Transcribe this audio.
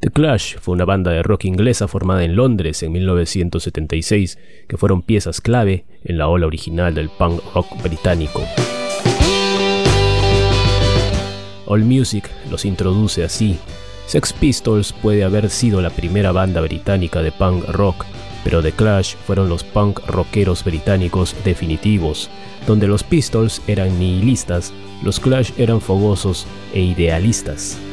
The Clash fue una banda de rock inglesa formada en Londres en 1976, que fueron piezas clave en la ola original del punk rock británico. AllMusic los introduce así: Sex Pistols puede haber sido la primera banda británica de punk rock, pero The Clash fueron los punk rockeros británicos definitivos. Donde los Pistols eran nihilistas, los Clash eran fogosos e idealistas.